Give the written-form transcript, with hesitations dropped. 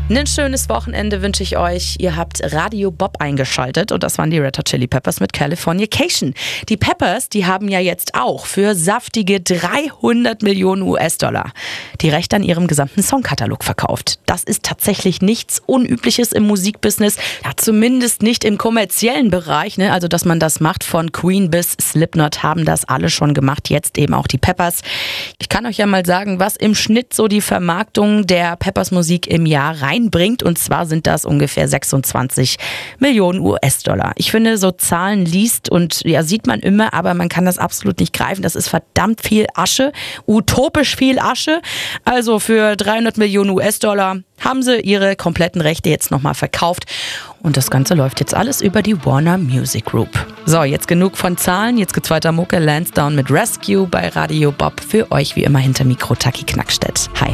Ein schönes Wochenende wünsche ich euch. Ihr habt Radio Bob eingeschaltet und das waren die Red Hot Chili Peppers mit Californication. Die Peppers, die haben ja jetzt auch für saftige 300 Millionen US-Dollar die Rechte an ihrem gesamten Songkatalog verkauft. Das ist tatsächlich nichts Unübliches im Musikbusiness, ja, zumindest nicht im kommerziellen Bereich, ne? Also dass man das macht, von Queen bis Slipknot haben das alle schon gemacht, jetzt eben auch die Peppers. Ich kann euch ja mal sagen, was im Schnitt so die Vermarktung der Peppers-Musik im Jahr reinbringt. Und zwar sind das ungefähr 26 Millionen US-Dollar. Ich finde, so Zahlen liest und ja, sieht man immer, aber man kann das absolut nicht greifen. Das ist verdammt viel Asche, utopisch viel Asche. Also für 300 Millionen US-Dollar haben sie ihre kompletten Rechte jetzt nochmal verkauft. Und das Ganze läuft jetzt alles über die Warner Music Group. So, jetzt genug von Zahlen. Jetzt geht's weiter Mucke. Lansdowne mit Rescue bei Radio Bob. Für euch wie immer hinter Mikro Taki Knackstedt. Hi.